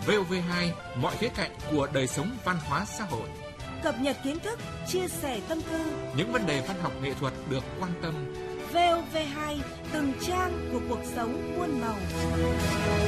VOV2, mọi khía cạnh của đời sống văn hóa xã hội. Cập nhật kiến thức, chia sẻ tâm tư. Những vấn đề văn học nghệ thuật được quan tâm. VOV2, từng trang của cuộc sống muôn màu.